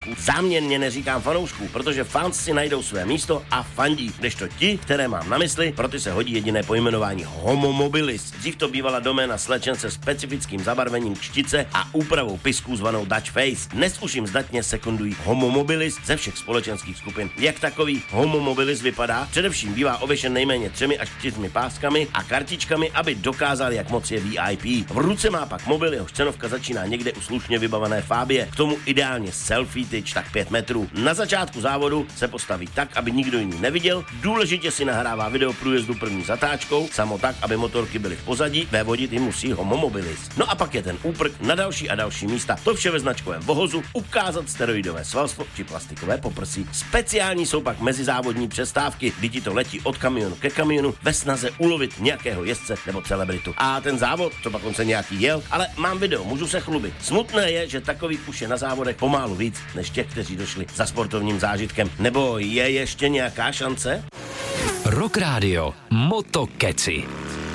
fanoušků. Záměrně neříkám fanoušků, protože fans si najdou své místo a fandí, kdežto ti, které mám na mysli, pro ty se hodí jediné pojmenování homo mobilis. Dřív to bývala doména slečen se specifickým zabarvením kštice a úpravou pisků zvanou Dutch face. Dnes už jim zdatně sekundují homo mobilis ze všech společenských skupin. Jak takový homo mobilis vypadá? Především bývá ověšen nejméně 3 až 4 páskami a kartičkami, aby dokázal, jak moc je VIP. V ruce má pak mobil, jehož cenovka začíná někde u slušně vybavené Fábie. K tomu ideálně selfie tyč tak 5 metrů. Na začátku závodu se postaví tak, aby nikdo jiný neviděl. Důležitě si nahrává video průjezdu první zatáčkou, samo tak, aby motorky byly v pozadí, vévodit jim musí homo mobilis. No a pak je ten úprk na další a další místa. To vše ve značkovém vohozu, ukázat steroidové svalstvo či plastikové poprsí. Speciální jsou pak mezizávodní přestávky, kdy ti to letí od kamionu ke kamionu ve snaze ulovit nějakého jezdce nebo celebritu. A ten závod, to pak on se nějaký jel, ale mám video, můžu se chlubit. Smutné je, že takový už je na závodech pomálu víc než těch, kteří došli za sportovním zážitkem. Nebo je ještě nějaká šance? Rock Radio Motokeci.